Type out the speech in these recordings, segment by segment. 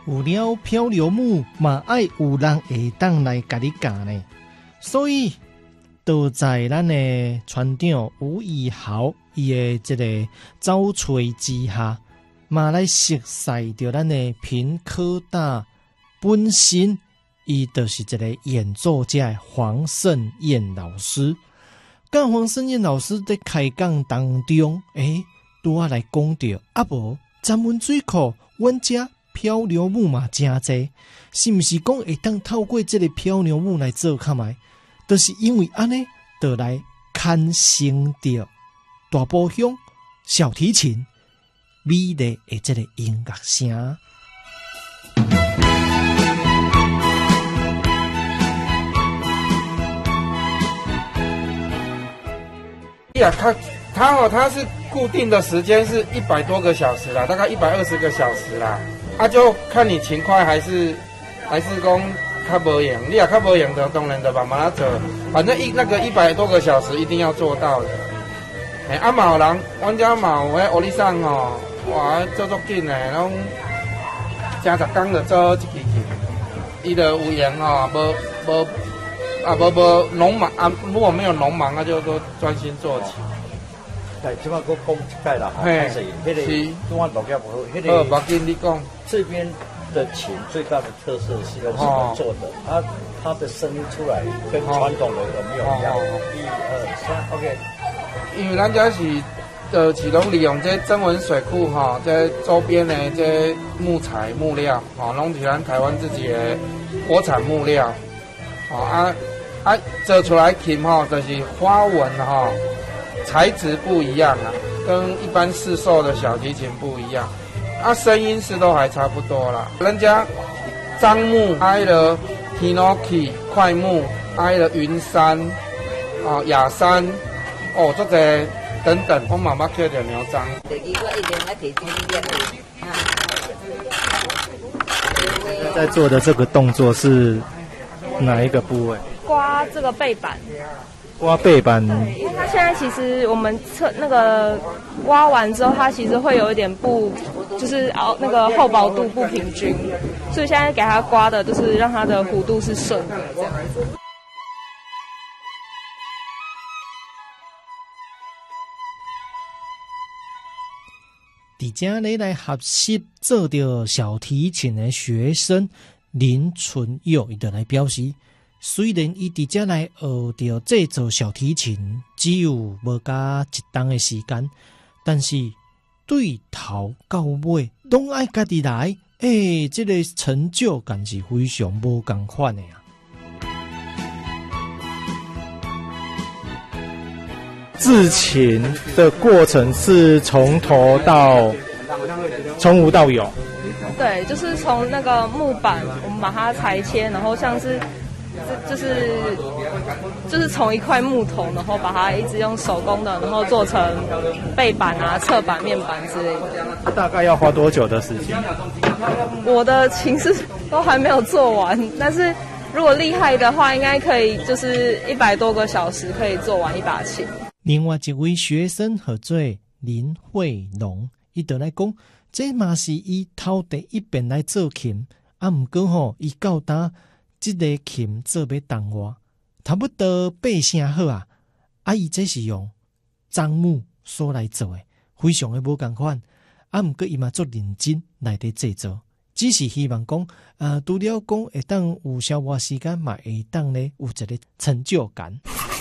有了漂流木嘛爱有人会当来甲你教呢。所以都在咱的船长吴以豪伊的这个找吹之下，嘛来熟悉着咱的平科大本身，伊就是一个演奏家黄胜燕老师。跟黄胜燕老师在开讲当中，拄仔来讲到啊无咱们水库，阮遮漂流木嘛真济，是毋是讲会当透过这个漂流木来做看卖？就是因为安尼，就来产生着大埔乡小提琴美丽的这个音乐声。 它是固定的时间是100多个小时啦，大概120个小时啦。就看你勤快还是讲较无用。你较无用的，当然就慢慢做。反正那个100多个小时一定要做到的。嘛有人，阮遮嘛有迄欧力桑哦，哇，做足紧的，拢真10工就做一支琴。伊就有闲哦，无农忙啊，如果没有农忙就都专心做琴。 即摆我讲一摆啦，是迄个中华农业部迄个。 无紧你讲。这边的琴最大的特色是用什么做的？它的声音出来跟传统的有没有一样？1、2、3 ，OK。 因为咱家是拢利用这曾文水库这周边的这木材木料拢是咱台湾自己的国产木料做出来琴就是花纹材质不一样跟一般市售的小提琴不一样声音是都还差不多啦。人家樟木挨了 Hinoki 快木挨了云杉雅山这个等等，我妈妈叫着牛樟。 在做的这个动作是哪一个部位？ 刮这个背板。 刮背板。 因为它现在其实我们那个刮完之后，它其实会有一点就是那个厚薄度不平均，所以现在给它刮的就是让它的弧度是顺的这样子。 伫遮咧来学习做着小提琴的学生林春佑，伊就来表示，虽然伊伫遮来学着制作小提琴，只有无加1冬的时间，但是对头到尾拢爱家己来，这个成就感是非常无共款的啊。制琴的过程是从无到有。 对，就是从那个木板，我们把它裁切，然后像是就是从一块木头，然后把它一直用手工的，然后做成背板侧板、面板之类的。 大概要花多久的时间？ 我的琴是都还没有做完，但是如果厉害的话，应该可以就是100多个小时可以做完一把琴。 另外一位学生叫做林慧龙，伊就来讲，这嘛是伊头第一遍来做琴，毋过伊到呾这个琴做要动画，差不多8成好伊这是用樟木所来做的，非常的无共款，毋过伊嘛足认真来伫制作，只是希望讲，除了讲会当有消磨时间，嘛会当咧有一个成就感。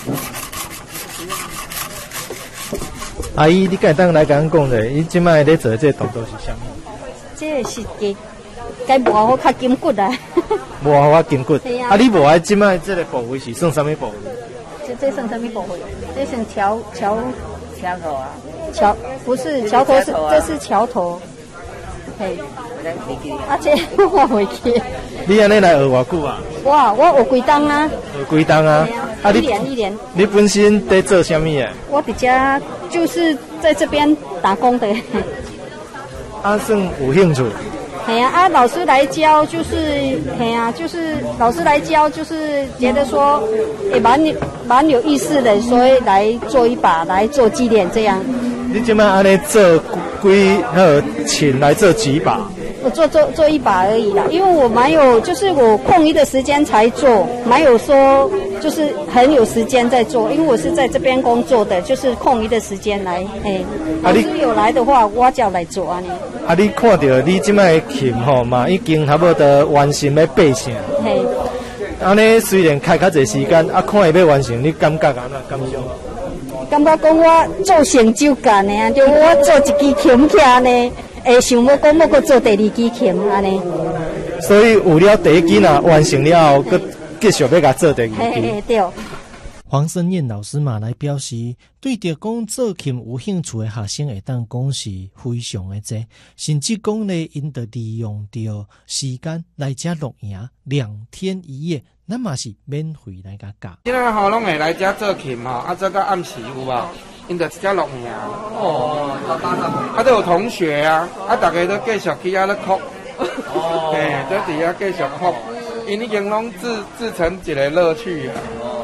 阿姨，你敢当来甲咱讲者，伊即摆咧做这个动作是啥物？ 这是该磨好较筋骨啊。 磨好较筋骨。你无爱即摆这个部位是算啥物部位？ 这算啥物部位？这算桥头啊。不是桥头，这是桥头。嘿。这我袂记。 你安尼来学偌久啊？ 我有几冬啊。 有几冬啊？ 一年。 你本身在做啥物啊？ 我伫家就是在这边打工的。 算有兴趣。 老师来教就是就是老师来教就是觉得说也蛮有意思的，所以来做一把来做纪念这样。 你今摆安尼做几琴来做几把？ 我做一把而已啦，因为我没有，就是我空余的时间才做，没有说就是很有时间在做，因为我是在这边工作的，就是空余的时间来，老师有来的话，我就来做安尼。 啊，你看到你即摆的琴吼嘛，已经差不多完成要8成。 嘿。 安尼虽然开较侪时间，啊，看伊要完成，你感觉安怎感想？ 感觉讲我做成就感的啊，就我做一支琴起来呢，会想要讲要搁做第二支琴安尼。 所以有了第一支呐，完成了后，搁继续要甲做第二支。 嘿，对。 黄生燕老师嘛来表示，对着讲做琴有兴趣的学生会当讲是非常的多，甚至讲呢，因着利用着时间来遮录影2天1夜，咱嘛是免费来甲教。 现在好拢会来遮做琴吼，啊，做到暗时有无？因着遮录影。啊，都有同学啊，啊，大家都继续去遐咧哭。都伫遐继续哭，因已经拢自成一个乐趣啊。